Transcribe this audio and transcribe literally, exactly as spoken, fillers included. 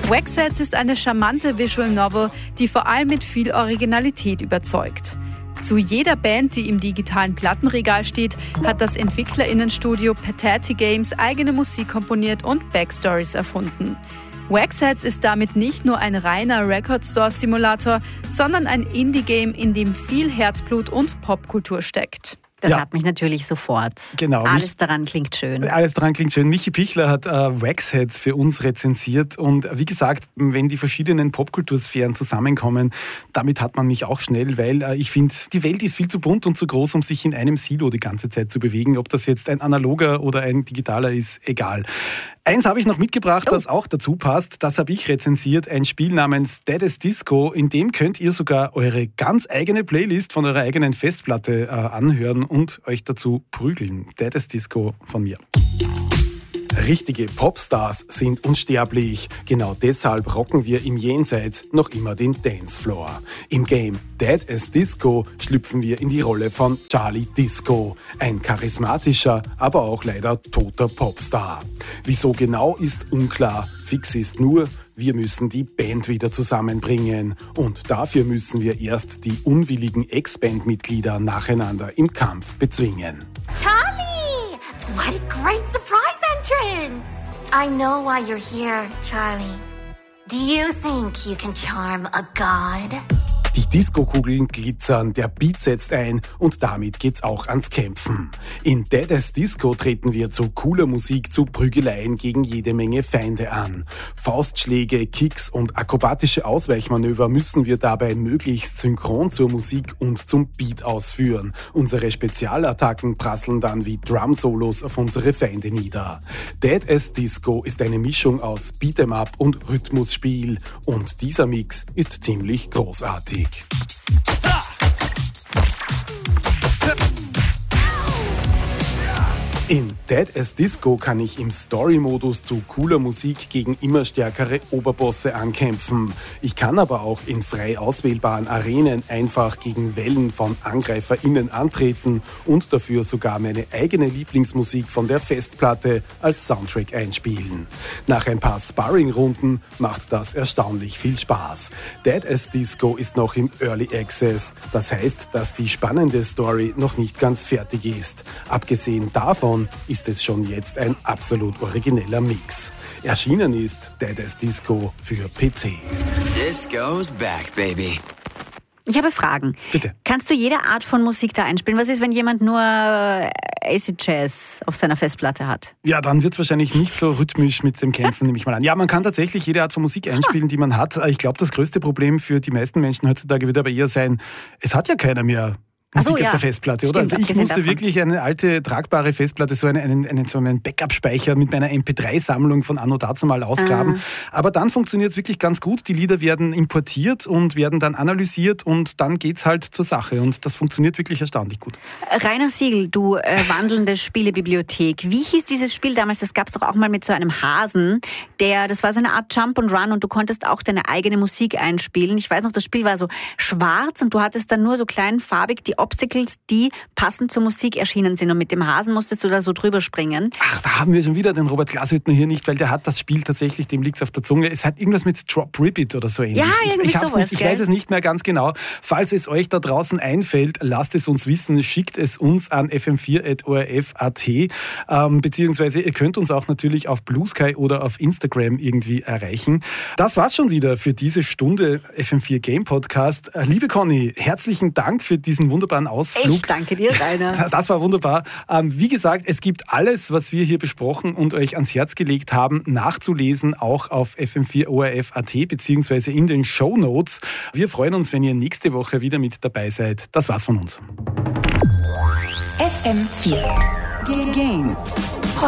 Waxheads ist eine charmante Visual Novel, die vor allem mit viel Originalität überzeugt. Zu jeder Band, die im digitalen Plattenregal steht, hat das EntwicklerInnenstudio Petati Games eigene Musik komponiert und Backstories erfunden. Waxheads ist damit nicht nur ein reiner Record-Store-Simulator, sondern ein Indie-Game, in dem viel Herzblut und Popkultur steckt. Das Ja. hat mich natürlich sofort. Genau. Alles Mich- daran klingt schön. Alles daran klingt schön. Michi Pichler hat äh, Waxheads für uns rezensiert und wie gesagt, wenn die verschiedenen Popkultursphären zusammenkommen, damit hat man mich auch schnell, weil äh, ich finde, die Welt ist viel zu bunt und zu groß, um sich in einem Silo die ganze Zeit zu bewegen. Ob das jetzt ein analoger oder ein digitaler ist, egal. Eins habe ich noch mitgebracht, Oh. das auch dazu passt. Das habe ich rezensiert. Ein Spiel namens Dead Disco. In dem könnt ihr sogar eure ganz eigene Playlist von eurer eigenen Festplatte äh, anhören und euch dazu prügeln. Dead Disco von mir. Richtige Popstars sind unsterblich. Genau deshalb rocken wir im Jenseits noch immer den Dancefloor. Im Game Dead as Disco schlüpfen wir in die Rolle von Charlie Disco. Ein charismatischer, aber auch leider toter Popstar. Wieso genau ist unklar. Fix ist nur, wir müssen die Band wieder zusammenbringen. Und dafür müssen wir erst die unwilligen Ex-Bandmitglieder nacheinander im Kampf bezwingen. Charlie! What a great surprise entrance! I know why you're here, Charlie. Do you think you can charm a god? Die Disco-Kugeln glitzern, der Beat setzt ein und damit geht's auch ans Kämpfen. In Dead as Disco treten wir zu cooler Musik zu Prügeleien gegen jede Menge Feinde an. Faustschläge, Kicks und akrobatische Ausweichmanöver müssen wir dabei möglichst synchron zur Musik und zum Beat ausführen. Unsere Spezialattacken prasseln dann wie Drum-Solos auf unsere Feinde nieder. Dead as Disco ist eine Mischung aus Beat'em-up und Rhythmusspiel und dieser Mix ist ziemlich großartig. In Dead as Disco kann ich im Story-Modus zu cooler Musik gegen immer stärkere Oberbosse ankämpfen. Ich kann aber auch in frei auswählbaren Arenen einfach gegen Wellen von AngreiferInnen antreten und dafür sogar meine eigene Lieblingsmusik von der Festplatte als Soundtrack einspielen. Nach ein paar Sparring-Runden macht das erstaunlich viel Spaß. Dead as Disco ist noch im Early Access. Das heißt, dass die spannende Story noch nicht ganz fertig ist. Abgesehen davon ist es schon jetzt ein absolut origineller Mix. Erschienen ist Dead as Disco für P C. Disco's back, baby. Ich habe Fragen. Bitte. Kannst du jede Art von Musik da einspielen? Was ist, wenn jemand nur Acid Jazz auf seiner Festplatte hat? Ja, dann wird es wahrscheinlich nicht so rhythmisch mit dem Kämpfen, nehme ich mal an. Ja, man kann tatsächlich jede Art von Musik einspielen, die man hat. Ich glaube, das größte Problem für die meisten Menschen heutzutage wird aber eher sein, es hat ja keiner mehr Ach so, Musik ja. auf der Festplatte, oder? Stimmt, Also ich abgesehen musste davon. wirklich eine alte, tragbare Festplatte, so einen, einen, einen, so einen Backup-Speicher mit meiner M P drei Sammlung von anno dazumal ausgraben. Ah. Aber dann funktioniert es wirklich ganz gut. Die Lieder werden importiert und werden dann analysiert und dann geht's halt zur Sache. Und das funktioniert wirklich erstaunlich gut. Rainer Siegel, du äh, wandelnde Spielebibliothek. Wie hieß dieses Spiel damals? Das gab es doch auch mal mit so einem Hasen, der, das war so eine Art Jump and Run und du konntest auch deine eigene Musik einspielen. Ich weiß noch, das Spiel war so schwarz und du hattest dann nur so kleinfarbig die Obstacles, die passend zur Musik erschienen sind. Und mit dem Hasen musstest du da so drüber springen. Ach, da haben wir schon wieder den Robert Glashüttner hier nicht, weil der hat das Spiel tatsächlich, dem liegt's auf der Zunge. Es hat irgendwas mit Drop Ribbit oder so ähnlich. Ja, ich, irgendwie ich, hab's sowas, nicht, ich gell? weiß es nicht mehr ganz genau. Falls es euch da draußen einfällt, lasst es uns wissen, schickt es uns an f m vier at o r f punkt a t. Ähm, beziehungsweise ihr könnt uns auch natürlich auf Blue Sky oder auf Instagram irgendwie erreichen. Das war's schon wieder für diese Stunde F M vier Game Podcast. Äh, Liebe Conny, herzlichen Dank für diesen wunderbaren Ausflug. Ich danke dir, Rainer. Das, das war wunderbar. Ähm, wie gesagt, es gibt alles, was wir hier besprochen und euch ans Herz gelegt haben, nachzulesen, auch auf f m vier o r f punkt a t beziehungsweise in den Shownotes. Wir freuen uns, wenn ihr nächste Woche wieder mit dabei seid. Das war's von uns. F M vier Game.